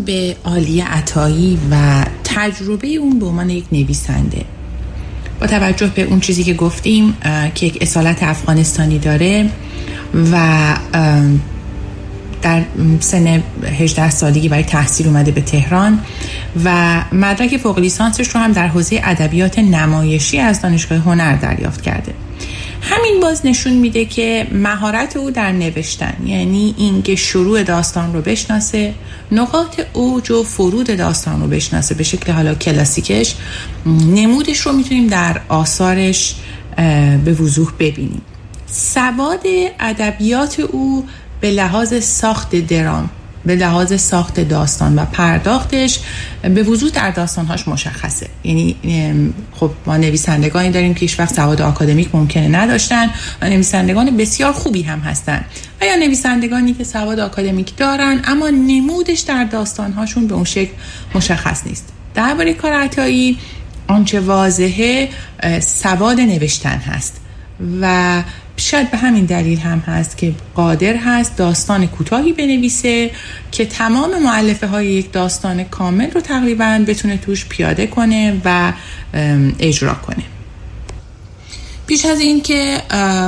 به عالیه عطایی و تجربه اون به عنوان یک نویسنده. با توجه به اون چیزی که گفتیم که یک اصالت افغانستانی داره و در سن 18 سالگی برای تحصیل اومده به تهران و مدرک فوق لیسانسش رو هم در حوزه ادبیات نمایشی از دانشگاه هنر دریافت کرده. همین باز نشون میده که مهارت او در نوشتن، یعنی اینکه شروع داستان رو بشناسه، نقاط اوج و فرود داستان رو بشناسه به شکل حالا کلاسیکش، نمودش رو میتونیم در آثارش به وضوح ببینیم. سواد ادبیات او به لحاظ ساخت درام، به لحاظ ساخت داستان و پرداختش به وضوح در داستانهاش مشخصه. یعنی خب ما نویسندگانی داریم که هیچ وقت سواد آکادمیک ممکنه نداشتن و نویسندگان بسیار خوبی هم هستن و یا نویسندگانی که سواد آکادمیک دارن اما نمودش در داستانهاشون به اون شکل مشخص نیست. درباره کار عطایی آنچه واضحه سواد نوشتن هست و شاید به همین دلیل هم هست که قادر هست داستان کوتاهی بنویسه که تمام مؤلفه های یک داستان کامل رو تقریباً بتونه توش پیاده کنه و اجرا کنه. پیش از این که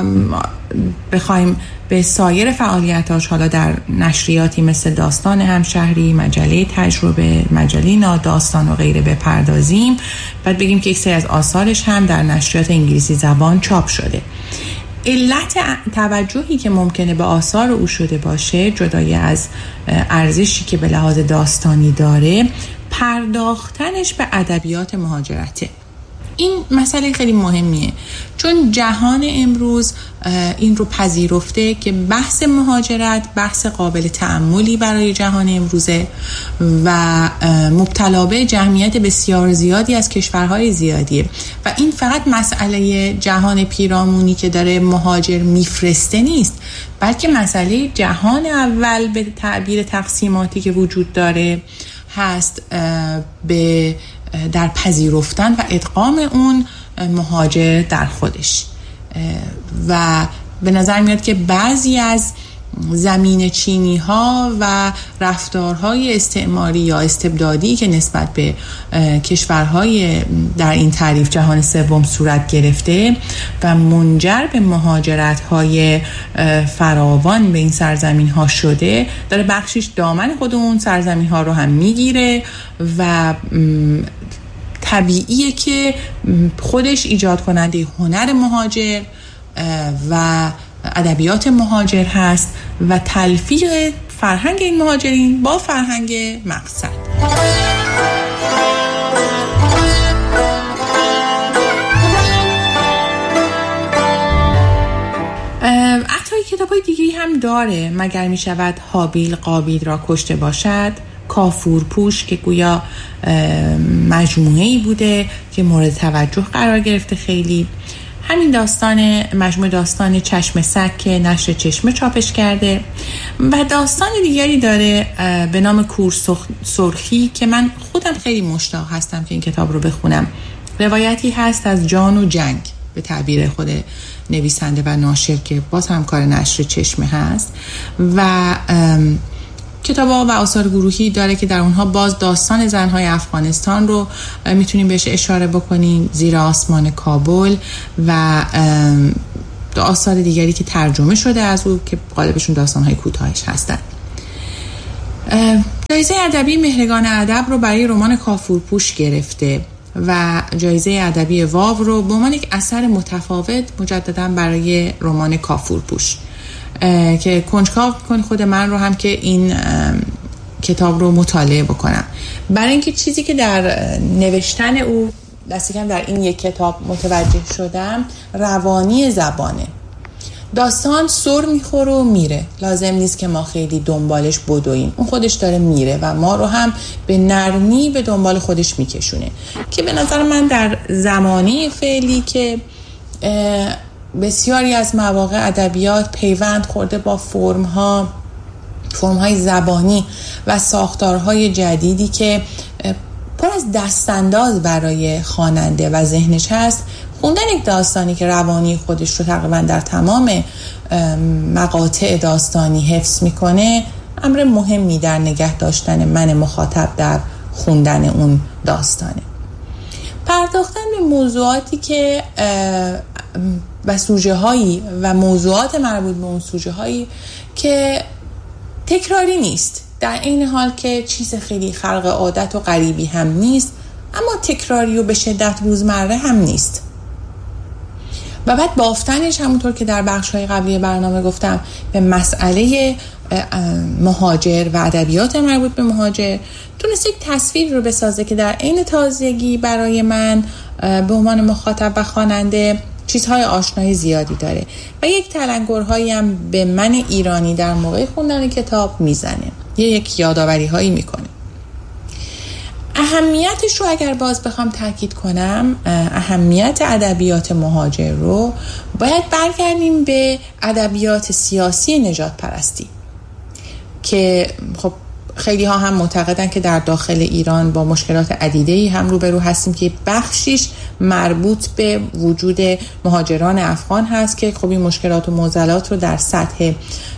بخوایم به سایر فعالیتاش حالا در نشریاتی مثل داستان همشهری، مجله تجربه، مجله ناداستان و غیره بپردازیم، بعد بگیم که یک سری از آثارش هم در نشریات انگلیسی زبان چاپ شده. علت توجهی که ممکنه به آثار او شده باشه، جدای از ارزشی که به لحاظ داستانی داره، پرداختنش به ادبیات مهاجرته. این مسئله خیلی مهمیه چون جهان امروز این رو پذیرفته که بحث مهاجرت بحث قابل تأملی برای جهان امروزه و مبتلا به جمعیت بسیار زیادی از کشورهای زیادیه و این فقط مسئله جهان پیرامونی که داره مهاجر میفرسته نیست، بلکه مسئله جهان اول به تعبیر تقسیماتی که وجود داره هست به در پذیرفتن و ادغام اون مهاجر در خودش. و به نظر میاد که بعضی از زمین چینی ها و رفتارهای استعماری یا استبدادی که نسبت به کشورهای در این تعریف جهان سوم صورت گرفته و منجر به مهاجرت های فراوان به این سرزمین ها شده، داره بخشش دامن خود اون سرزمین ها رو هم میگیره و طبیعیه که خودش ایجاد کننده هنر مهاجر و ادبیات مهاجر هست و تلفیق فرهنگ این مهاجرین با فرهنگ مقصد. عطایی کتابای دیگری هم داره. مگر می شود هابیل قابیل را کشته باشد، کافورپوش که گویا مجموعه‌ای بوده که مورد توجه قرار گرفته خیلی. همین داستان مجموعه داستان چشم سگ که نشر چشمه چاپش کرده و داستان دیگری داره به نام کور سرخی که من خودم خیلی مشتاق هستم که این کتاب رو بخونم. روایتی هست از جان و جنگ به تعبیر خود نویسنده و ناشر که باز هم کار نشر چشمه هست و کتاب‌ها و آثار گروهی داره که در اونها باز داستان زن‌های افغانستان رو میتونیم بهش اشاره بکنیم، زیر آسمان کابل و آثار دیگری که ترجمه شده از او که غالبشون داستان‌های کوتاهش هستن. جایزه ادبی مهرگان ادب رو برای رمان کافورپوش گرفته و جایزه ادبی واو رو به عنوان یک اثر متفاوت مجدداً برای رمان کافورپوش که کنجکاو می‌کنه خود من رو هم که این کتاب رو مطالعه بکنم، برای اینکه چیزی که در نوشتن او دست کم در این یک کتاب متوجه شدم روانی زبانه. داستان سر میخوره و میره، لازم نیست که ما خیلی دنبالش بدویم، اون خودش داره میره و ما رو هم به نرمی به دنبال خودش میکشونه که به نظر من در زمانه فعلی که بسیاری از مواقع ادبیات پیوند خورده با فرم‌های زبانی و ساختارهای جدیدی که پر از دستانداز برای خواننده و ذهنش هست، خوندن یک داستانی که روانی خودش رو تقریبا در تمام مقاطع داستانی حفظ میکنه امر مهمی در نگه داشتن من مخاطب در خوندن اون داستانه. پرداختن به موضوعاتی که و سوژه هایی و موضوعات مربوط به اون سوژه هایی که تکراری نیست، در این حال که چیز خیلی خارق عادت و غریبی هم نیست، اما تکراری و به شدت روزمره هم نیست. و بعد بافتنش همونطور که در بخش‌های قبلی برنامه گفتم به مسئله مهاجر و ادبیات مربوط به مهاجر تونست یک تصویر رو بسازه که در عین تازگی برای من به عنوان مخاطب و خواننده چیزهای آشنایی زیادی داره و یک تلنگرهایی هم به من ایرانی در موقع خوندن کتاب میزنه، یک یادآوری هایی میکنه. اهمیتش رو اگر باز بخوام تاکید کنم، اهمیت ادبیات مهاجر رو باید برگردیم به ادبیات سیاسی نژاد پرستی که خب خیلی ها هم معتقدن که در داخل ایران با مشکلات عدیده‌ای هم روبرو هستیم که بخشیش مربوط به وجود مهاجران افغان هست که خب این مشکلات و معضلات رو در سطح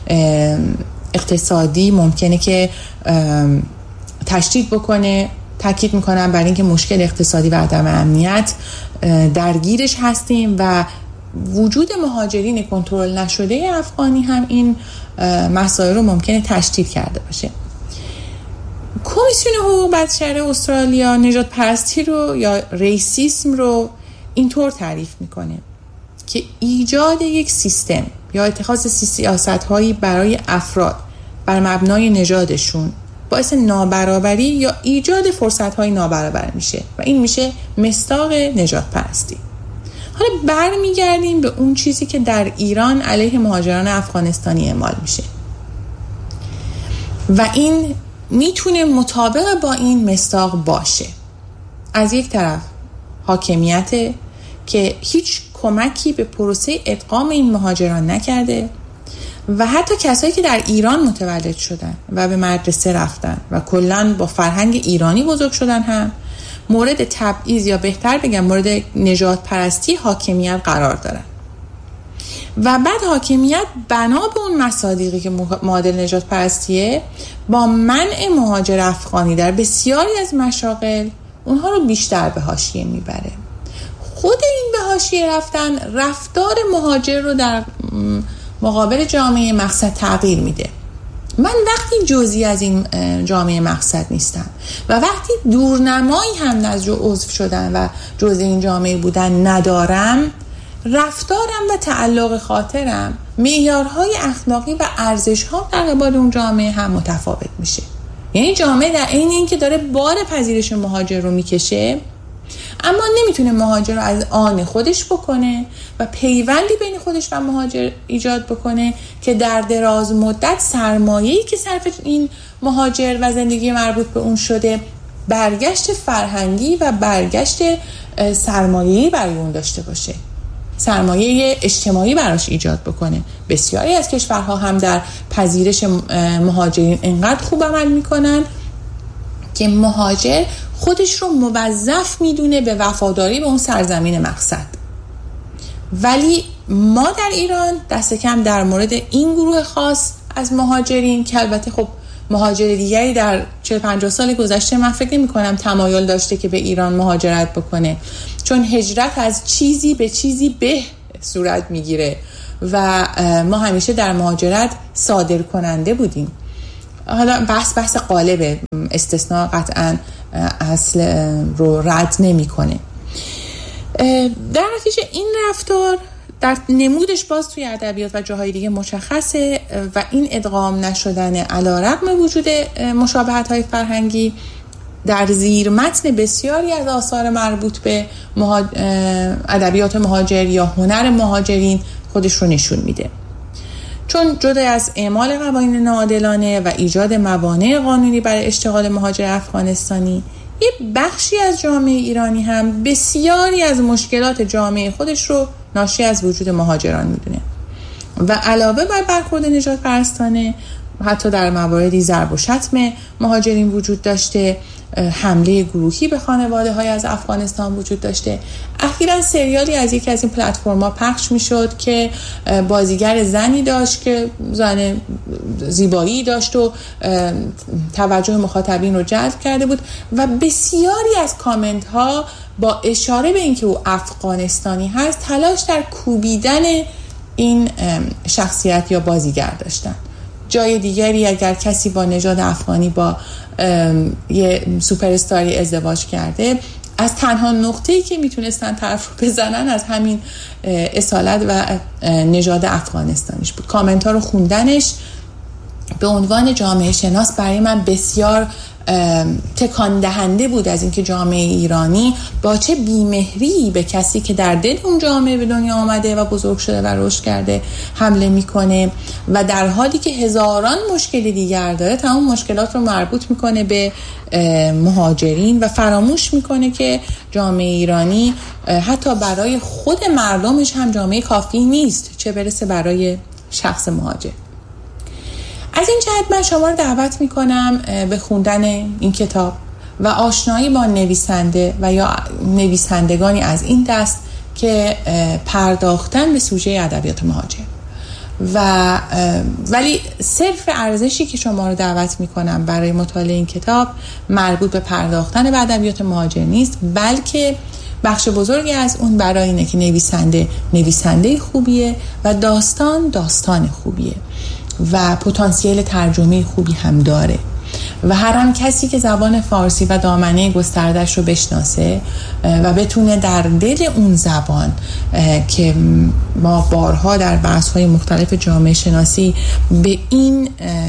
اقتصادی ممکنه که تشدید بکنه. تاکید میکنم بر اینکه مشکل اقتصادی و عدم امنیت درگیرش هستیم و وجود مهاجرین کنترل نشده افغانی هم این مسائل رو ممکنه تشدید کرده باشه. کمیسیون حقوق بشر استرالیا نژاد پرستی رو یا ریسیسم رو اینطور تعریف میکنه که ایجاد یک سیستم یا اتخاذ سیاست‌هایی برای افراد بر مبنای نژادشون باعث نابرابری یا ایجاد فرصت‌های نابرابر میشه و این میشه مصداق نژاد پرستی. حالا برمیگردیم به اون چیزی که در ایران علیه مهاجران افغانستانی اعمال میشه و این میتونه مطابق با این مصداق باشه. از یک طرف حاکمیت که هیچ کمکی به پروسه ادغام این مهاجران نکرده و حتی کسایی که در ایران متولد شدن و به مدرسه رفتن و کلاً با فرهنگ ایرانی بزرگ شدن هم مورد تبعیض یا بهتر بگم مورد نژاد پرستی حاکمیت قرار دارن و بعد حاکمیت بنا به اون مصادیقی که معادل نژاد پرستیه با منع مهاجر افغانی در بسیاری از مشاغل اونها رو بیشتر به حاشیه میبره. خود این به حاشیه رفتن رفتار مهاجر رو در مقابل جامعه مقصد تغییر میده. من وقتی جزئی از این جامعه مقصد نیستم و وقتی دورنمایی هم نظر عضو شدن و جزء این جامعه بودن ندارم، رفتارم و تعلق خاطرم، معیارهای اخلاقی و ارزش‌ها در قبال اون جامعه هم متفاوت میشه. یعنی جامعه در عین اینکه داره بار پذیرش مهاجر رو میکشه، اما نمیتونه مهاجر رو از آن خودش بکنه و پیوندی بین خودش و مهاجر ایجاد بکنه که در دراز مدت سرمایه‌ای که صرف این مهاجر و زندگی مربوط به اون شده برگشت فرهنگی و برگشت سرمایه‌ای برای اون داشته باشه، سرمایه اجتماعی براش ایجاد بکنه. بسیاری از کشورها هم در پذیرش مهاجرین انقدر خوب عمل میکنن که مهاجر خودش رو موظف میدونه به وفاداری به اون سرزمین مقصد. ولی ما در ایران دست کم در مورد این گروه خاص از مهاجرین که البته خب مهاجر دیگری در 40-50 سال گذشته من فکر نمی کنم تمایل داشته که به ایران مهاجرت بکنه، چون هجرت از چیزی به چیزی به صورت میگیره و ما همیشه در مهاجرت صادر کننده بودیم. حالا بحث قالب استثناء قطعا اصل رو رد نمی کنه. در نتیجه این رفتار در نمودش باز توی ادبیات و جاهای دیگه مشخصه و این ادغام نشدن علیرغم وجود مشابهت‌های فرهنگی در زیر متن بسیاری از آثار مربوط به ادبیات مهاجر یا هنر مهاجرین خودش رو نشون میده. چون جدا از اعمال قوانین ناعادلانه و ایجاد موانع قانونی برای اشتغال مهاجر افغانستانی، یه بخشی از جامعه ایرانی هم بسیاری از مشکلات جامعه خودش رو ناشی از وجود مهاجران میدونه و علاوه بر برخورد نژاد پرستانه حتی در مواردی ضرب و شتم مهاجرین وجود داشته حمله گروهی به خانواده های از افغانستان وجود داشته. اخیراً سریالی از یکی از این پلتفرم‌ها پخش میشد که بازیگر زنی داشت که زن زیبایی داشت و توجه مخاطبین رو جلب کرده بود و بسیاری از کامنت ها با اشاره به اینکه او افغانستانی هست تلاش در کوبیدن این شخصیت یا بازیگر داشتن. جای دیگری اگر کسی با نژاد افغانی با یه سوپر استاری ازدواج کرده، از تنها نقطه‌ای که میتونستن طرف رو بزنن از همین اصالت و نژاد افغانستانیش بود. کامنت ها رو خوندنش به عنوان جامعه شناس برای من بسیار تکان دهنده بود از اینکه جامعه ایرانی با چه بیمهری به کسی که در دل اون جامعه به دنیا آمده و بزرگ شده و رشد کرده حمله میکنه و در حالی که هزاران مشکل دیگر داره تمام مشکلات رو مربوط میکنه به مهاجرین و فراموش میکنه که جامعه ایرانی حتی برای خود مردمش هم جامعه کافی نیست، چه برسه برای شخص مهاجر. از این جهت من شما رو دعوت میکنم به خوندن این کتاب و آشنایی با نویسنده و یا نویسندگانی از این دست که پرداختن به سوژه ادبیات مهاجر ولی صرف ارزشی که شما رو دعوت میکنم برای مطالعه این کتاب مربوط به پرداختن به ادبیات مهاجر نیست، بلکه بخش بزرگی از اون برای اینه که نویسنده خوبیه و داستان خوبیه و پتانسیل ترجمه خوبی هم داره و هر کسی که زبان فارسی و دامنه گستردش رو بشناسه و بتونه در دل اون زبان که ما بارها در بحث‌های مختلف جامعه شناسی به این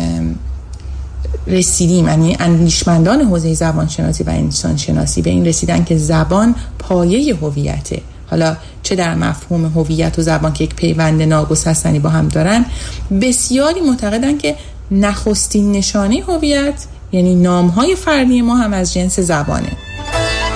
رسیدیم، یعنی اندیشمندان حوزه زبان شناسی و انسان شناسی به این رسیدن که زبان پایه هویته، حالا چه در مفهوم هویت و زبان که یک پیوند ناگسستنی با هم دارن، بسیاری معتقدن که نخستین نشانه هویت یعنی نام‌های فردی ما هم از جنس زبانه.